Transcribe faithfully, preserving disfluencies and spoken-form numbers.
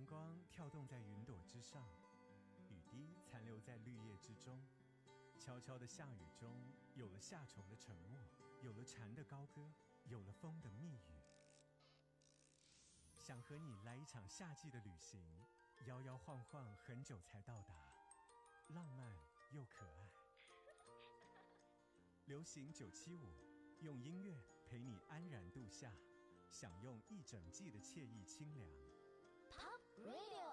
光跳动在云朵之上，雨滴残留在绿叶之中。悄悄的夏雨中，有了夏虫的沉默，有了蝉的高歌，有了风的密语。想和你来一场夏季的旅行，摇摇晃晃很久才到达，浪漫又可爱。流行九七五，用音乐陪你安然度夏，享用一整季的惬意清凉。 Pop Radio